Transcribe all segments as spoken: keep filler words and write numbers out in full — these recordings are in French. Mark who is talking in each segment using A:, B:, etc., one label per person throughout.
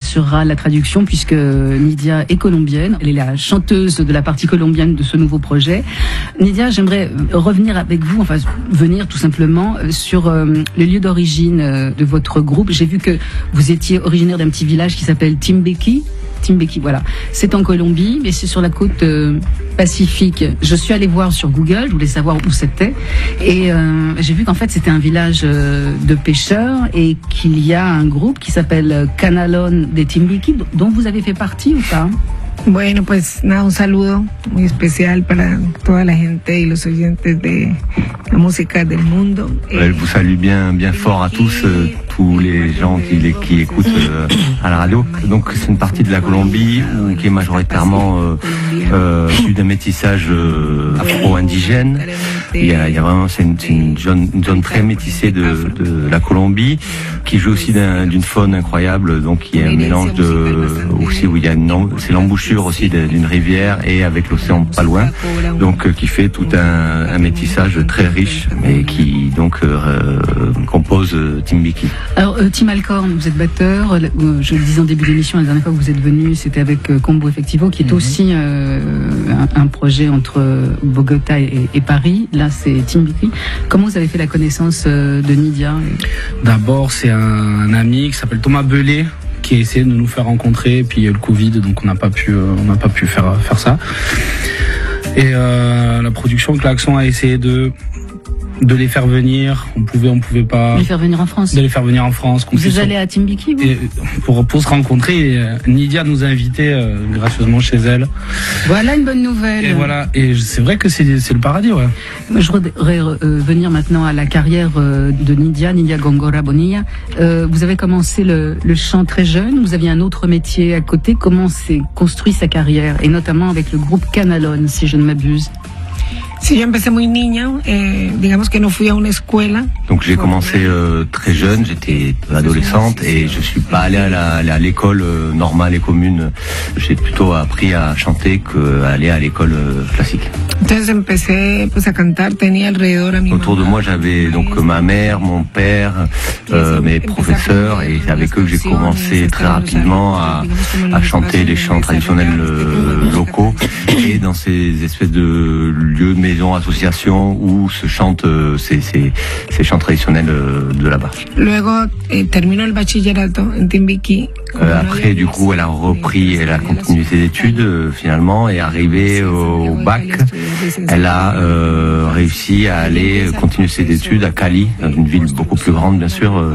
A: assurera la traduction puisque Nidia est colombienne. Elle est la chanteuse de la partie colombienne de ce nouveau projet. Nidia, j'aimerais revenir avec vous, enfin venir tout simplement sur euh, le lieu d'origine euh, de votre groupe. J'ai vu que vous étiez originaire d'un petit village qui s'appelle Timbeki. Timbeki, voilà. C'est en Colombie, mais c'est sur la côte euh, pacifique. Je suis allée voir sur Google, je voulais savoir où c'était. Et euh, j'ai vu qu'en fait, c'était un village euh, de pêcheurs et qu'il y a un groupe qui s'appelle Canalón de Timbiki, dont vous avez fait partie ou pas?
B: Bueno, pues nada, un saludo muy especial para toda la gente y los oyentes de la música del mundo.
C: Elle vous salue bien, bien fort à tous, euh, tous les gens qui, les, qui écoutent euh, à la radio. Donc c'est une partie de la Colombie où, qui est majoritairement euh, euh, issue d'un métissage euh, afro-indigène. Il y a, il y a vraiment, c'est une, une, zone, une zone très métissée de, de la Colombie qui joue aussi d'un, d'une faune incroyable. Donc il y a un mélange de aussi où il y a une, c'est l'embouchure aussi d'une rivière et avec l'océan pas loin, donc euh, qui fait tout un, un métissage très riche et qui donc euh, compose euh, Timbiki.
A: Alors euh, Tim Alcorn, vous êtes batteur, euh, je le disais en début d'émission, la dernière fois que vous êtes venu, c'était avec euh, Combo Effectivo, qui est mm-hmm. aussi euh, un, un projet entre Bogota et, et Paris. Là, c'est Timbiki. Comment vous avez fait la connaissance euh, de Nidia?
D: D'abord, c'est un, un ami qui s'appelle Thomas Belay, qui a essayé de nous faire rencontrer, puis le Covid, donc on n'a pas pu, on n'a pas pu faire faire ça. Et euh, la production Klaxon a essayé de de les faire venir. On pouvait, on pouvait pas.
A: De les faire venir en France.
D: De les faire venir en France.
A: Vous êtes allé à Timbiki, vous?
D: Et pour pour se rencontrer, euh, Nidia nous a invités euh, gracieusement chez elle.
A: Voilà une bonne nouvelle.
D: Et voilà. Et c'est vrai que c'est c'est le paradis, ouais.
A: Moi, je voudrais euh, venir maintenant à la carrière euh, de Nidia, Nidia Gongora Bonilla. Euh, vous avez commencé le, le chant très jeune. Vous aviez un autre métier à côté. Comment s'est construit sa carrière, et notamment avec le groupe Canalón, si je ne m'abuse?
B: Si yo empecé muy niña, eh, digamos que no fui a una escuela.
C: Donc j'ai commencé euh, très jeune, j'étais adolescente et je suis pas allé à la, à l'école euh, normale et commune. J'ai plutôt appris à chanter qu'à aller à l'école euh, classique.
B: Entonces empecé pues a cantar, tenía alrededor a mi
C: Autour de moi, j'avais donc ma mère, mon père, euh, mes professeurs, et c'est avec eux que j'ai commencé très rapidement à, à chanter les chants traditionnels euh, locaux et dans ces espèces de lieux, maisons, associations où se chantent euh, ces, ces, ces chants traditionnels euh, de là-bas.
B: Luego eh, terminó el bachillerato en Timbiki.
C: Euh, après, du coup, elle a repris, elle a continué ses études euh, finalement, et arrivée au, au bac, elle a euh, réussi à aller continuer ses études à Cali, dans une ville beaucoup plus grande bien sûr, euh,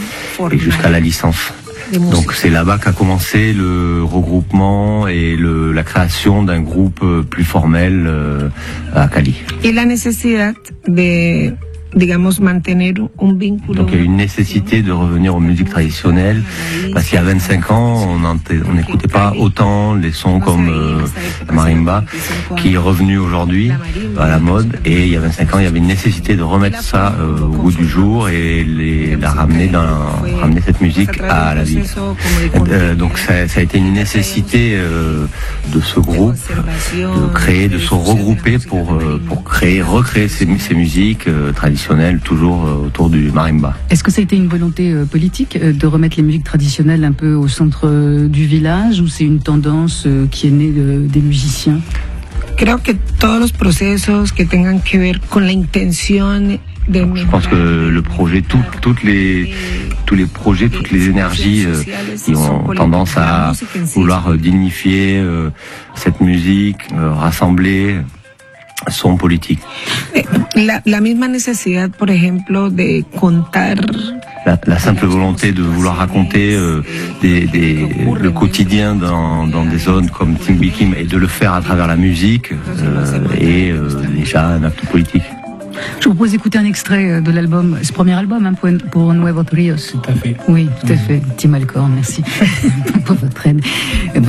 C: et jusqu'à la licence. Donc c'est là-bas qu'a commencé le regroupement et le, la création d'un groupe plus formel euh, à Cali.
B: Et la nécessité de digamos, mantener un vínculo.
C: Donc il y a une nécessité de revenir aux musiques traditionnelles, parce qu'il y a vingt-cinq ans, on n'écoutait pas autant les sons comme euh, la marimba, qui est revenu aujourd'hui à la mode, et il y a vingt-cinq ans, il y avait une nécessité de remettre ça euh, au goût du jour et les, la ramener, dans, ramener cette musique à la vie. Euh, donc ça, ça a été une nécessité euh, de ce groupe, de créer, de se regrouper pour, euh, pour créer, recréer ces, ces musiques euh, traditionnelles, toujours autour du marimba.
A: Est-ce que ça a été une volonté euh, politique euh, de remettre les musiques traditionnelles un peu au centre euh, du village, ou c'est une tendance euh, qui est née de, des musiciens?
B: Creo que todos los procesos que tengan que ver con la intención.
C: Je pense que le projet, tout, toutes les, tous les projets, toutes les énergies euh, qui ont tendance à vouloir euh, dignifier euh, cette musique, euh, rassembler, son politique.
B: La, la misma necesidad, por ejemplo, de contar.
C: La, la simple volonté de vouloir raconter euh, des, des, le quotidien dans, dans des zones comme Timbiki, et de le faire à travers la musique, euh, est euh, déjà un acte politique.
A: Je vous propose d'écouter un extrait de l'album, ce premier album, hein, pour, pour Nuevos Ríos.
D: Tout à fait.
A: Oui, tout à fait. Tim Alcorn, merci pour votre aide.